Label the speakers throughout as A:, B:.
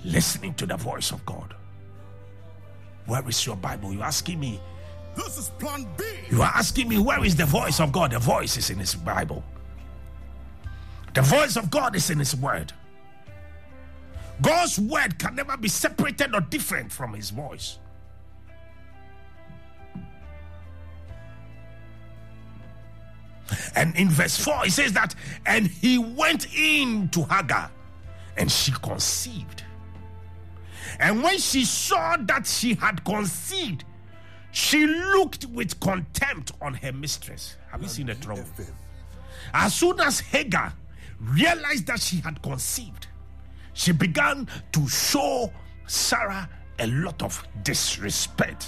A: listening to the voice of God. Where is your Bible? You're asking me.
B: This is plan B.
A: You are asking me, where is the voice of God? The voice is in his Bible. The voice of God is in his word. God's word can never be separated or different from his voice. And in verse 4, it says that, and he went in to Hagar, and she conceived. And when she saw that she had conceived, she looked with contempt on her mistress. Have you seen the trouble? As soon as Hagar realized that she had conceived, she began to show Sarah a lot of disrespect.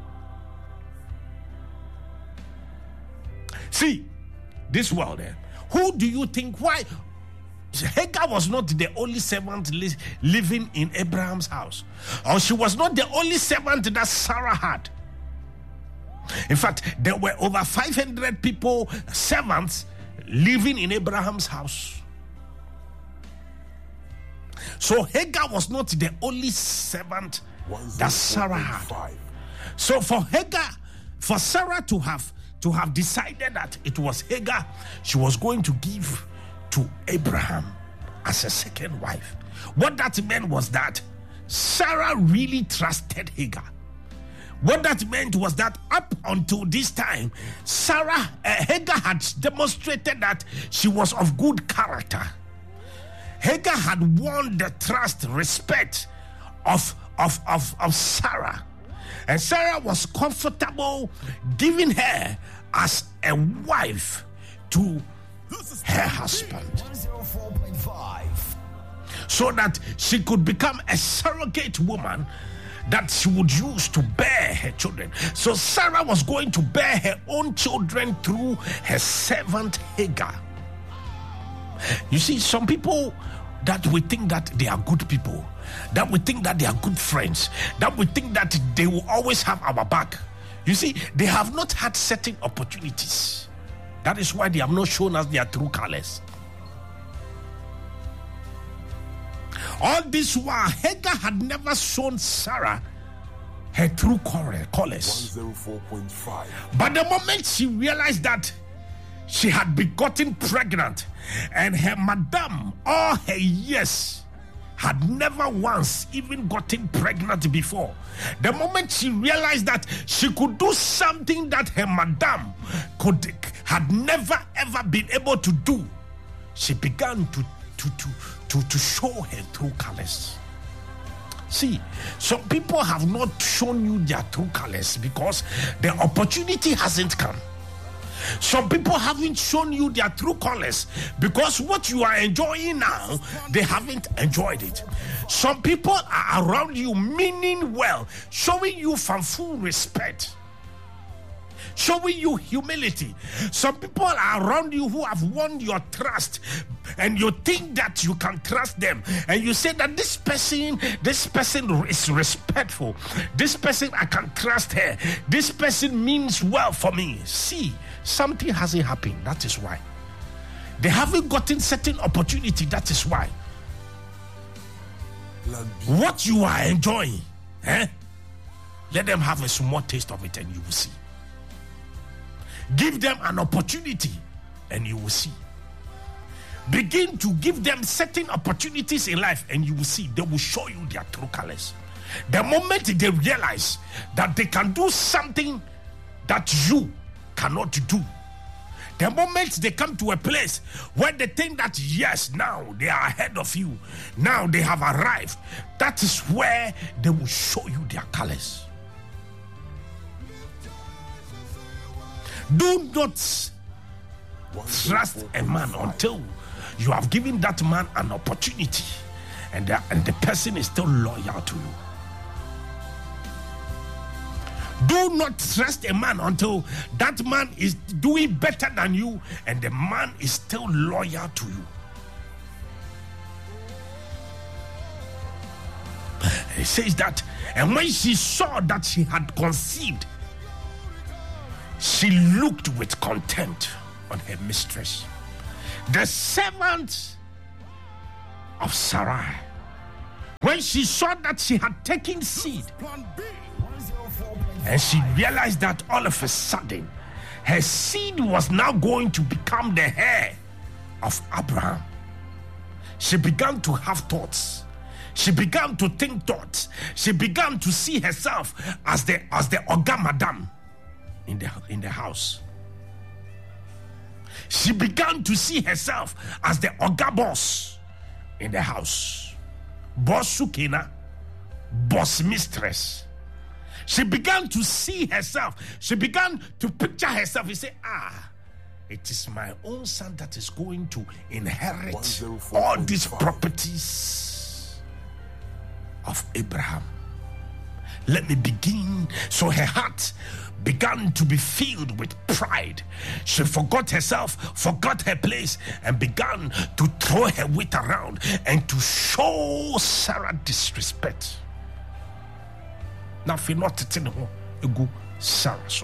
A: See, this world, who do you think, why? Hagar was not the only servant living in Abraham's house, or she was not the only servant that Sarah had. In fact, there were over 500 people, servants, living in Abraham's house. So Hagar was not the only servant that Sarah had. So for Sarah to have decided that it was Hagar she was going to give to Abraham as a second wife, what that meant was that Sarah really trusted Hagar. What that meant was that up until this time, Hagar had demonstrated that she was of good character. Hagar had won the trust, respect of Sarah. And Sarah was comfortable giving her as a wife to her husband, so that she could become a surrogate woman that she would use to bear her children. So Sarah was going to bear her own children through her servant Hagar. You see, some people that we think that they are good people, that we think that they are good friends, that we think that they will always have our back. You see, they have not had certain opportunities. That is why they have not shown us their true colors. All this while, Hagar had never shown Sarah her true colors.
B: 104.5.
A: But the moment she realized that she had been gotten pregnant, and her madam, all her years, had never once even gotten pregnant before. The moment she realized that she could do something that her madam had never ever been able to do, she began to show her true colors. See, some people have not shown you their true colors because the opportunity hasn't come. Some people haven't shown you their true colors because what you are enjoying now, they haven't enjoyed it. Some people are around you meaning well, showing you from full respect, showing you humility. Some people are around you who have won your trust, and you think that you can trust them, and you say that this person is respectful, this person I can trust her, this person means well for me. See, something hasn't happened. That is why they haven't gotten certain opportunity. That is why what you are enjoying, let them have a small taste of it, and you will see. Give them an opportunity and you will see. Begin to give them certain opportunities in life and you will see. They will show you their true colors. The moment they realize that they can do something that you cannot do, the moment they come to a place where they think that yes, now they are ahead of you, now they have arrived, that is where they will show you their colors. Do not trust a man until you have given that man an opportunity and the person is still loyal to you. Do not trust a man until that man is doing better than you and the man is still loyal to you. It says that, and when she saw that she had conceived, she looked with contempt on her mistress. The servant of Sarai, When she saw that she had taken seed,
B: Plan B.
A: and she realized that all of a sudden her seed was now going to become the heir of Abraham, she began to have thoughts. She began to think thoughts. She began to see herself as the Oga Madam in the house. She began to see herself as the Oga Boss in the house. Boss Sukina, boss mistress. She began to see herself. She began to picture herself. She said, it is my own son that is going to inherit all these properties of Abraham. Let me begin. So her heart began to be filled with pride. She forgot herself, forgot her place, and began to throw her weight around and to show Sarah disrespect. Now, if you're not telling her, you go Sarah so.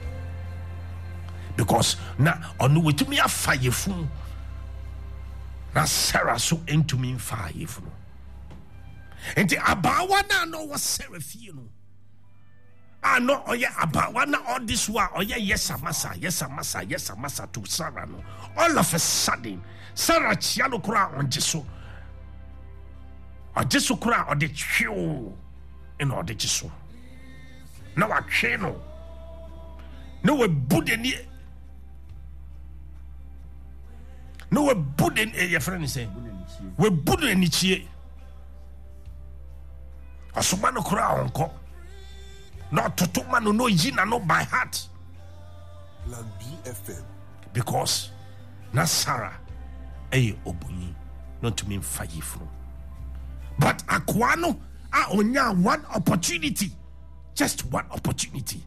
A: Because now, on the way to me, I fire phone. Now, Sarah so into me fire phone. And the Abawana know what Sarah feel. I know, oh yeah, Abawana all this while, oh yeah, yes, Amasa to Sarah. No. All of a sudden, Sarah Chiano Kura on Jesu. Or Jesu Kura or the Chio in all the Jesu. Now I channel. No, a Buddha. No, a Buddha, your friend is saying, we're Buddha in each year. Asumano Kura uncle. Not to Tomano, no Jina, no by heart.
B: Plan B FM.
A: Because na Sarah, Obuni, not to mean Fayifro. But Aquano, onya one opportunity. Just one opportunity.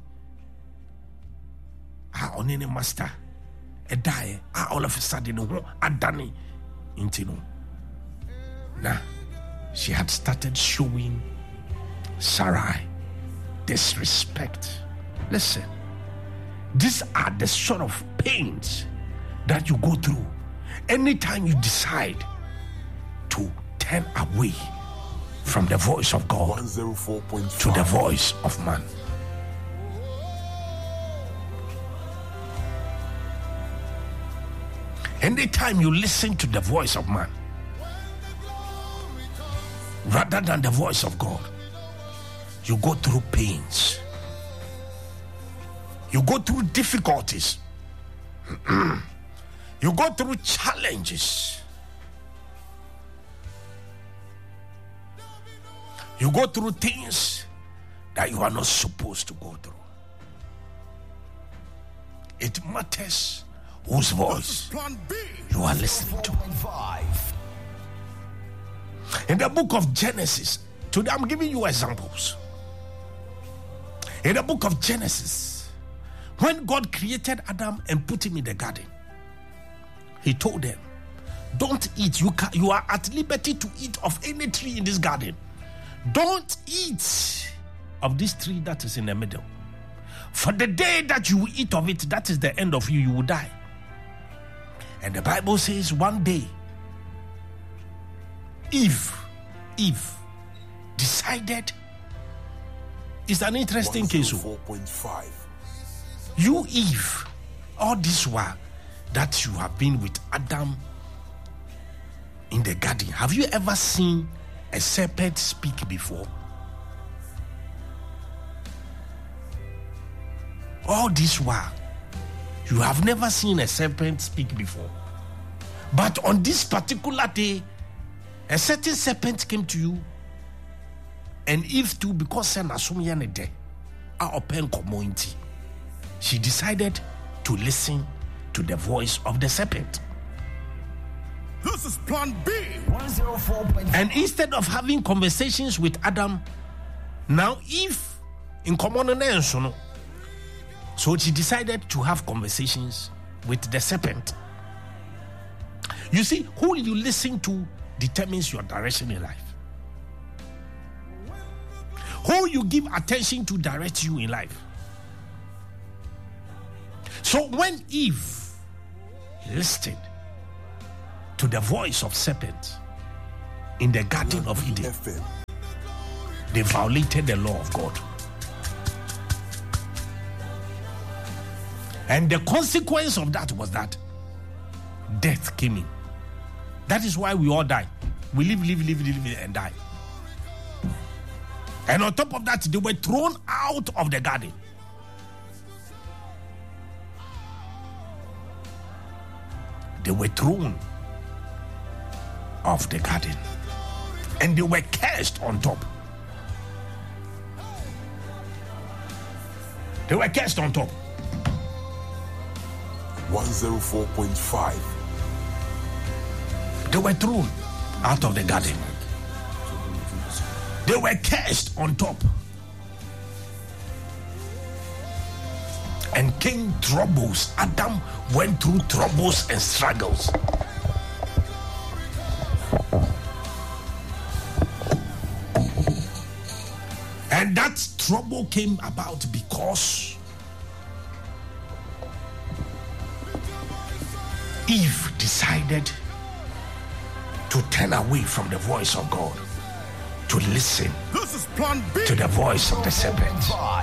A: On any master, a die, all of a sudden, a done into no. Now, she had started showing Sarai disrespect. Listen, these are the sort of pains that you go through anytime you decide to turn away from the voice of God
B: 104.5
A: to the voice of man. Anytime you listen to the voice of man rather than the voice of God, you go through pains. You go through difficulties. You go through challenges. You go through things that you are not supposed to go through. It matters whose voice
B: Plan B.
A: you are listening to. In the book of Genesis, today I'm giving you examples. In the book of Genesis, when God created Adam and put him in the garden, he told them, don't eat. You are at liberty to eat of any tree in this garden. Don't eat of this tree that is in the middle. For the day that you will eat of it, that is the end of you. You will die. And the Bible says one day, Eve decided. It's an interesting case.
B: 104.5.
A: You, Eve, all this while that you have been with Adam in the garden, have you ever seen a serpent speak before? All this while, you have never seen a serpent speak before. But on this particular day, a certain serpent came to you, and Eve too, because she decided to listen to the voice of the serpent.
B: This is Plan B.
C: 104.5.
A: And instead of having conversations with Adam, now Eve in common, so she decided to have conversations with the serpent. You see, who you listen to determines your direction in life. Who you give attention to directs you in life. So when Eve listened to the voice of serpent in the Garden of Eden,
B: FM.
A: They violated the law of God. And the consequence of that was that death came in. That is why we all die. We live, and die. And on top of that, they were thrown out of the garden. They were thrown off the garden. And they were cursed on top. They were cursed on top.
B: 104.5.
A: They were thrown out of the garden. They were cursed on top. And came troubles. Adam went through troubles and struggles. And that trouble came about because Eve decided to turn away from the voice of God, to listen to the voice of the serpent.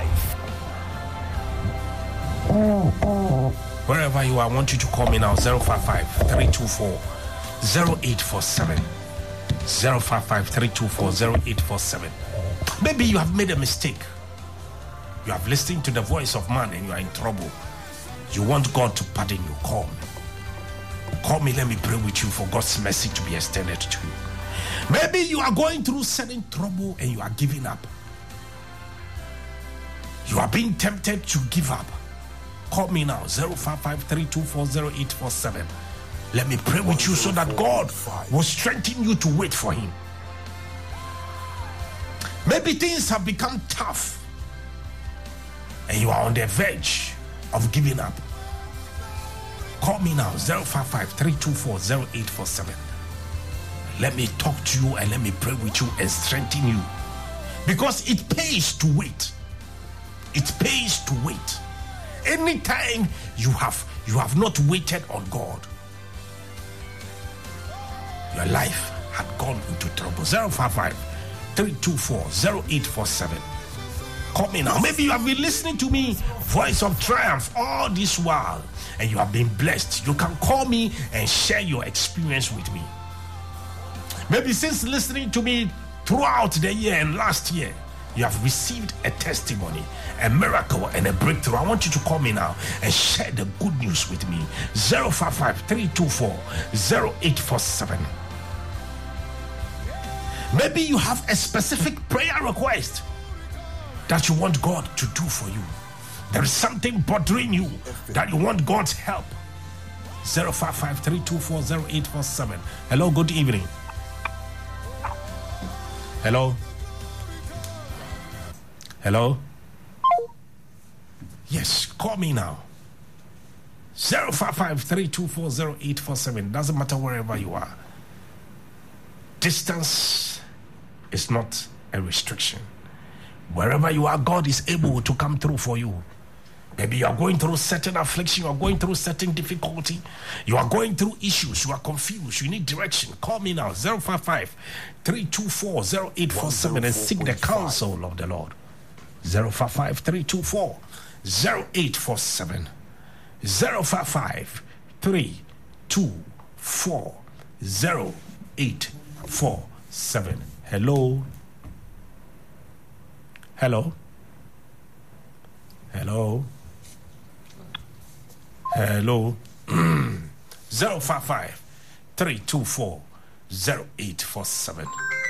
A: Wherever you are, I want you to call me now. 055-324-0847. 055-324-0847. Maybe you have made a mistake. You have listened to the voice of man and you are in trouble. You want God to pardon you. Call me. Call me, let me pray with you for God's mercy to be extended to you. Maybe you are going through certain trouble and you are giving up. You are being tempted to give up. Call me now, 055-324-0847. Let me pray with you so that God will strengthen you to wait for him. Maybe things have become tough and you are on the verge of giving up. Call me now, 055-324-0847. Let me talk to you and let me pray with you and strengthen you. Because it pays to wait. It pays to wait. Anytime you have not waited on God, your life had gone into trouble. 055-324-0847. Call me now. Maybe you have been listening to me, Voice of Triumph, all this while, and you have been blessed. You can call me and share your experience with me. Maybe since listening to me throughout the year and last year, you have received a testimony, a miracle, and a breakthrough. I want you to call me now and share the good news with me. 055-324-0847. Maybe you have a specific prayer request that you want God to do for you. There is something bothering you that you want God's help. 055-324-0847. Hello, good evening. Hello. Hello. Yes, call me now. 055-324-0847. Doesn't matter wherever you are. Distance is not a restriction. Wherever you are, God is able to come through for you. Maybe you are going through certain affliction, you are going through certain difficulty, you are going through issues, you are confused, you need direction. Call me now, 055-324-0847 and seek the counsel of the Lord. 055-324-0847. 055-324-0847. Hello. Hello. Hello. Hello. 055-324-0847.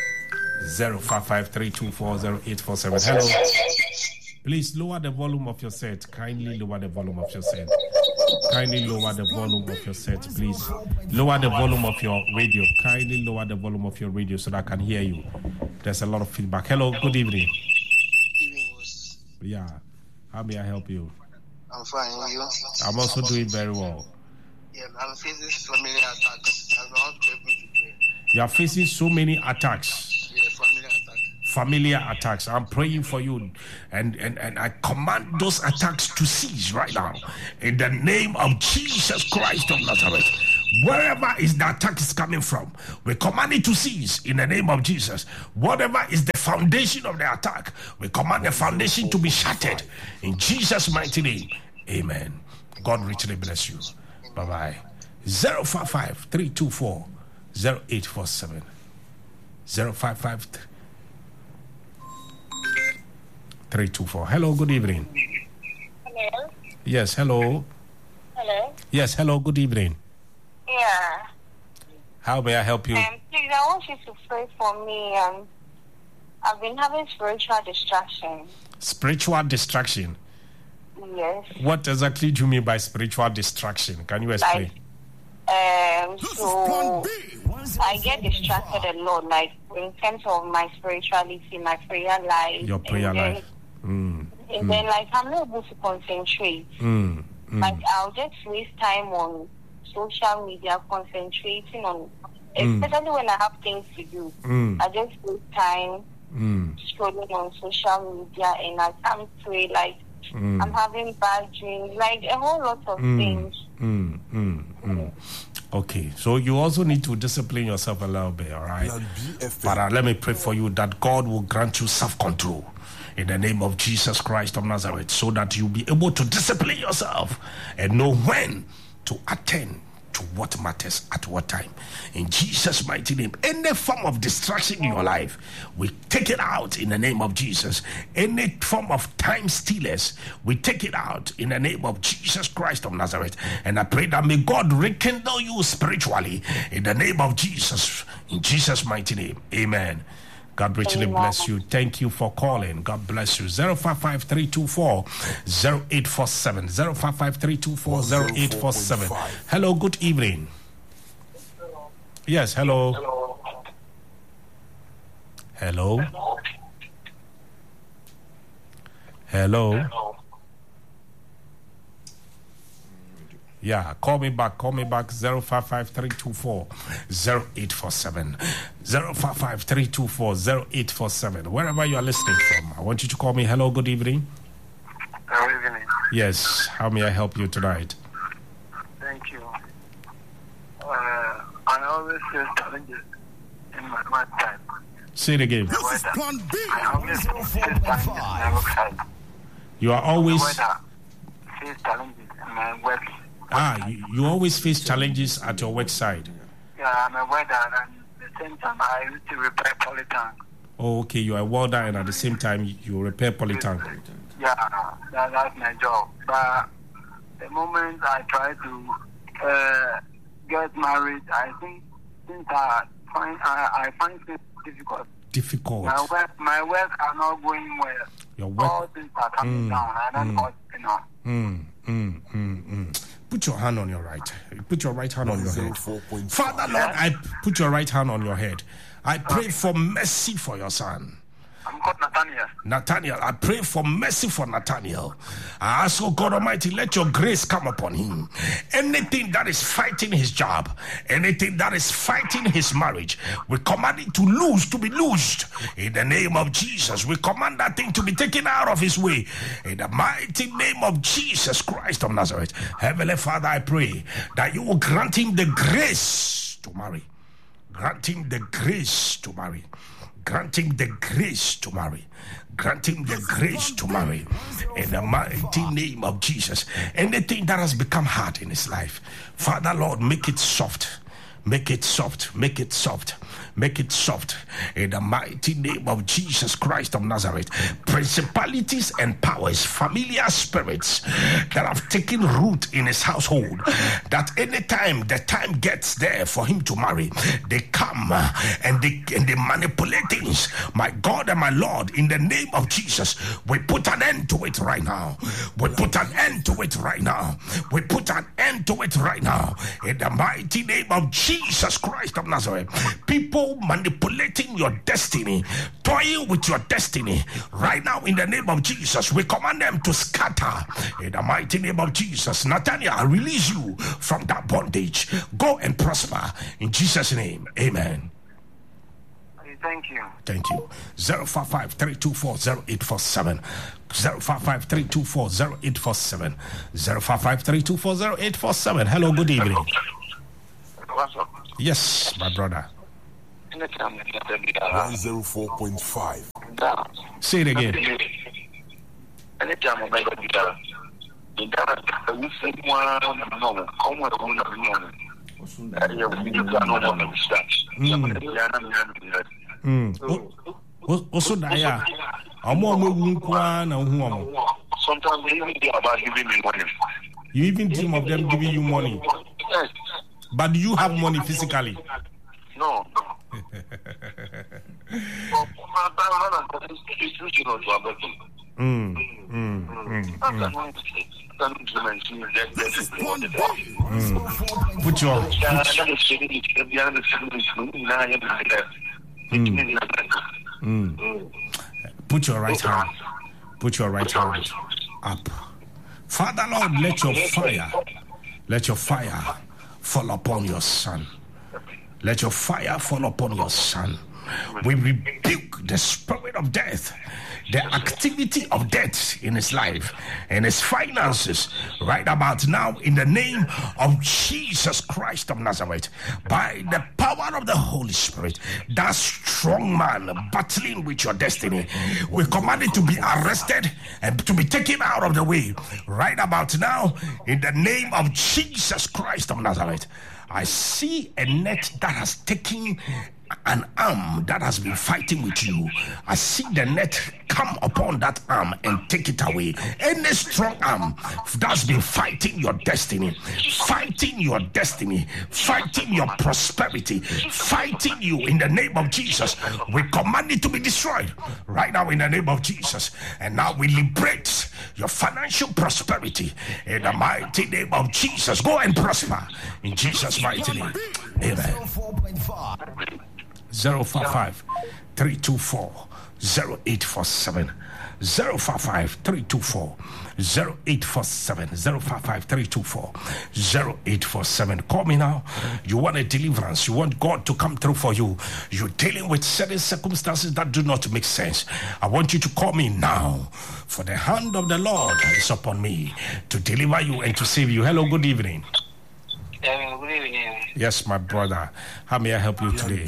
A: 055-324-0847. Hello. Please lower the volume of your set. Kindly lower the volume of your set. Kindly lower the volume of your set, please. Lower the volume of your radio. Kindly lower the volume of your radio so that I can hear you. There's a lot of feedback. Hello, good evening. Yeah. How may I help you?
C: I'm fine. You?
A: I'm also doing very well.
C: Yeah, I'm facing so many attacks. I want to help me to pray.
A: You are facing so many attacks.
C: Yeah, familiar attacks.
A: Familiar attacks. I'm praying for you, and I command those attacks to cease right now in the name of Jesus Christ of Nazareth. Wherever is the attack is coming from, we command it to cease in the name of Jesus. Whatever is the foundation of the attack. We command the foundation to be shattered in Jesus' mighty name. Amen. God richly bless you. Bye-bye. 055-324-0847. 055-324. Hello, good evening.
D: Hello?
A: Yes, hello.
D: Hello?
A: Yes, hello, good evening.
D: Yeah.
A: How may I help you?
D: Please, I want you to pray for me. I've been having spiritual distraction.
A: Spiritual distraction?
D: Yes.
A: What exactly do you mean by spiritual distraction? Can you explain?
D: So I get distracted a lot, like in terms of my spirituality, my prayer life.
A: Your prayer life.
D: And then, like, I'm not able to concentrate. Like, I'll just waste time on social media, concentrating on, especially when I have things to do. I just waste time scrolling on social media, and I can't pray. Like, I'm having bad dreams, like a whole lot of things.
A: Okay, so you also need to discipline yourself a little bit, all right? But let me pray for you that God will grant you self-control in the name of Jesus Christ of Nazareth, so that you'll be able to discipline yourself and know when to attend to what matters at what time. In Jesus' mighty name, any form of distraction in your life, we take it out in the name of Jesus. Any form of time stealers, we take it out in the name of Jesus Christ of Nazareth. And I pray that may God rekindle you spiritually in the name of Jesus. In Jesus' mighty name, amen. God richly bless you. Thank you for calling. God bless you. 055-324-0847. 055-324-0847. Hello, good evening. Yes, hello. Hello. Hello. Yeah, call me back. 055-324-0847. 055-324-0847. Wherever you are listening from, I want you to call me. Hello, good evening.
C: Good evening.
A: Yes, how may I help you tonight?
C: Thank you. I always face challenges in my work time.
A: Say it again.
B: This is Plan B.
C: I always face challenges in my work side.
A: You are always...
C: Face challenges in my work.
A: You always face challenges at your work side.
C: Yeah, I'm a welder, and at the same time, I used to repair polytank.
A: Oh, okay, you are a welder, and at the same time, you repair polytank.
C: Yeah, that's my job. But the moment I try to get married, I think things I find it difficult.
A: Difficult.
C: My work are not going well.
A: Your work.
C: All things are coming down. I don't know what's going on.
A: Put your hand on your right. Put your right hand on your head.
B: 4.5.
A: Father, Lord, I put your right hand on your head. I pray for mercy for your son.
C: I'm called Nathaniel.
A: Nathaniel, I pray for mercy for Nathaniel. I ask, oh God Almighty, let your grace come upon him. Anything that is fighting his job, anything that is fighting his marriage, we command it to be loosed. In the name of Jesus, we command that thing to be taken out of his way. In the mighty name of Jesus Christ of Nazareth. Heavenly Father, I pray that you will grant him the grace to marry. Grant him the grace to marry. Grant him the grace to marry. Grant him the grace to marry. In the mighty name of Jesus. Anything that has become hard in his life, Father, Lord, make it soft. Make it soft. Make it soft. Make it soft. In the mighty name of Jesus Christ of Nazareth. Principalities and powers, familiar spirits that have taken root in his household, that anytime the time gets there for him to marry, they come and they manipulate things. My God and my Lord, in the name of Jesus, we put an end to it right now. We put an end to it right now. We put an end to it right now. In the mighty name of Jesus Christ of Nazareth. People manipulating your destiny, toying with your destiny, right now in the name of Jesus, we command them to scatter. In the mighty name of Jesus, Nathaniel, I release you from that bondage. Go and prosper. In Jesus' name, amen.
C: Thank you.
A: Thank you. 055-324-0847. 055-324-0847. 055-324-0847. Hello, good evening.
C: What's up?
A: Yes, my brother.
B: 104.5.
A: Say it again.
C: Anytime I make a guitar, the guitar, we say one moment,
A: also, Daya, I'm more one and one.
C: Sometimes they even think about giving me money.
A: You even dream of them giving you money.
C: Yes.
A: But do you have money physically?
C: No.
A: Put your put your right hand. Put your right hand up. Father Lord, let your fire fall upon your son. Let your fire fall upon your son. We rebuke the spirit of death, the activity of death in his life and his finances right about now in the name of Jesus Christ of Nazareth. By the power of the Holy Spirit, that strong man battling with your destiny, we command it to be arrested and to be taken out of the way right about now in the name of Jesus Christ of Nazareth. I see a net that has taken an arm that has been fighting with you. I see the net come upon that arm and take it away. Any strong arm that's been fighting your destiny, fighting your prosperity, fighting you in the name of Jesus, we command it to be destroyed right now in the name of Jesus. And now we liberate your financial prosperity in the mighty name of Jesus. Go and prosper in Jesus' mighty name. Amen. 055-324-0847 055-324-0847 055-324-0847. Call me now. You want a deliverance, you want God to come through for you, you're dealing with certain circumstances that do not make sense. I want you to call me now, for the hand of the Lord is upon me to deliver you and to save you. Hello, good evening.
C: Good evening.
A: Yes, my brother. How may I help you today?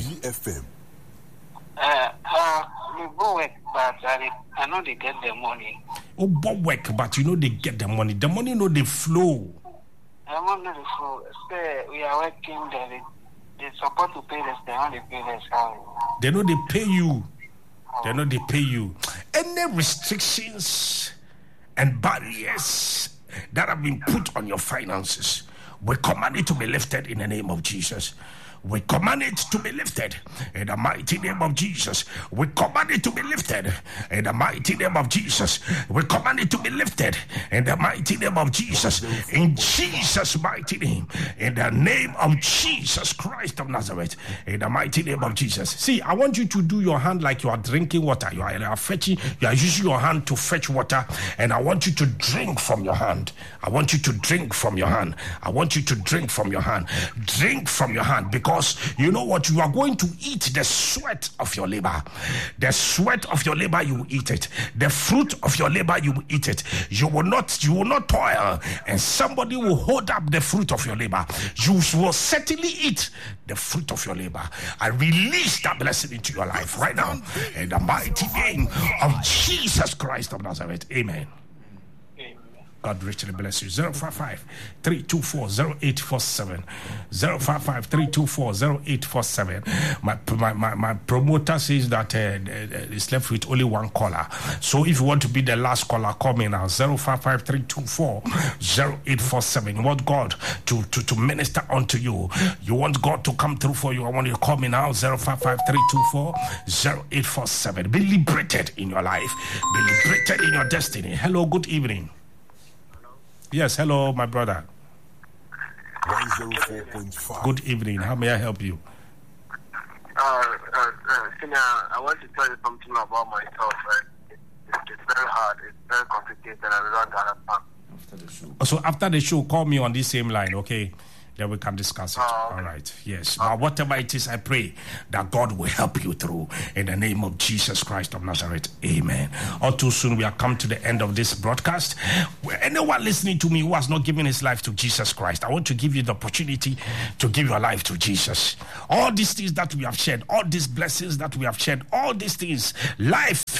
C: We go work, but I know they get the money.
A: Oh, but work, but you know they get the money. The money know they flow.
C: The money they flow. Say we are working there. They support to pay us. They only pay us how.
A: They know they pay you. They know they pay you. Any restrictions and barriers that have been put on your finances, we command it to be lifted in the name of Jesus. We command it to be lifted in the mighty name of Jesus. We command it to be lifted in the mighty name of Jesus. We command it to be lifted in the mighty name of Jesus. In Jesus' mighty name. In the name of Jesus Christ of Nazareth. In the mighty name of Jesus. See, I want you to do your hand like you are drinking water. You are fetching. You are using your hand to fetch water. And I want you to drink from your hand. I want you to drink from your hand. I want you to drink from your hand. Drink from your hand, because you know what? You are going to eat the sweat of your labor. The sweat of your labor, you will eat it. The fruit of your labor, you will eat it. You will not toil, and somebody will hold up the fruit of your labor. You will certainly eat the fruit of your labor. I release that blessing into your life right now in the mighty name of Jesus Christ of Nazareth. Amen. God richly bless you. 055-324-0847. 055-324-0847. My promoter says that it's left with only one caller. So if you want to be the last caller, call me now. 055-324-0847. You want God to minister unto you. You want God to come through for you. I want you to call me now. 055-324-0847. Be liberated in your life. Be liberated in your destiny. Hello, good evening. Yes, hello, my brother.
B: 104.5.
A: Good evening. How may I help you?
C: Senior, I want to tell you something about myself. It's very hard. It's very complicated. I don't understand.
A: So after the show, call me on this same line, okay? Then we can discuss it.
C: Okay.
A: All right. Yes. But whatever it is, I pray that God will help you through in the name of Jesus Christ of Nazareth. Amen. All too soon, we have come to the end of this broadcast. Anyone listening to me who has not given his life to Jesus Christ, I want to give you the opportunity to give your life to Jesus. All these things that we have shared, all these blessings that we have shared, all these things, life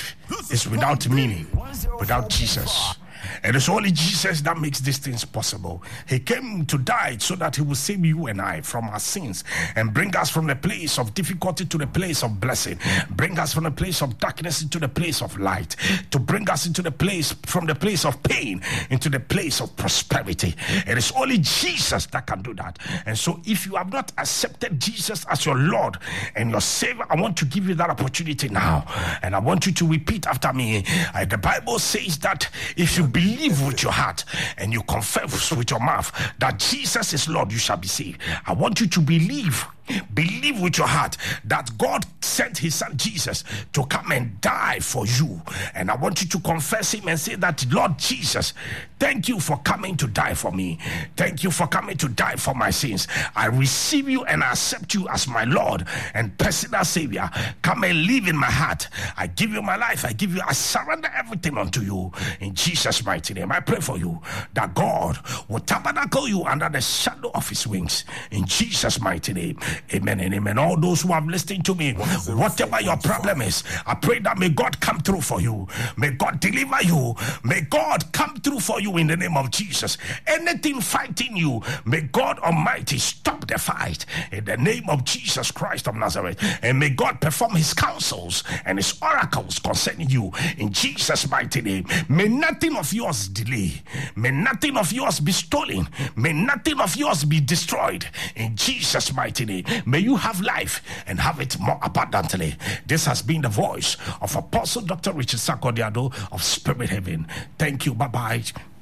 A: is without meaning without Jesus. It is only Jesus that makes these things possible. He came to die so that he will save you and I from our sins and bring us from the place of difficulty to the place of blessing, bring us from the place of darkness into the place of light, to bring us into the place, from the place of pain into the place of prosperity. It is only Jesus that can do that. And so if you have not accepted Jesus as your Lord and your Savior, I want to give you that opportunity now, and I want you to repeat after me. The Bible says that if you believe with your heart and you confess with your mouth that Jesus is Lord, you shall be saved. I want you to believe with your heart that God sent his son Jesus to come and die for you. And I want you to confess him and say that, Lord Jesus, thank you for coming to die for me. Thank you for coming to die for my sins. I receive you and I accept you as my Lord and personal Savior. Come and live in my heart. I give you my life. I surrender everything unto you. In Jesus' mighty name, I pray for you that God will tabernacle you under the shadow of his wings. In Jesus' mighty name. Amen and amen. All those who have listened to me, whatever your problem is, I pray that may God come through for you. May God deliver you. May God come through for you in the name of Jesus. Anything fighting you, may God Almighty stop the fight in the name of Jesus Christ of Nazareth. And may God perform his counsels and his oracles concerning you in Jesus' mighty name. May nothing of yours delay. May nothing of yours be stolen. May nothing of yours be destroyed in Jesus' mighty name. May you have life and have it more abundantly. This has been the voice of Apostle Dr. Richard Sarkodie Addo of Spirit Heaven. Thank you. Bye-bye.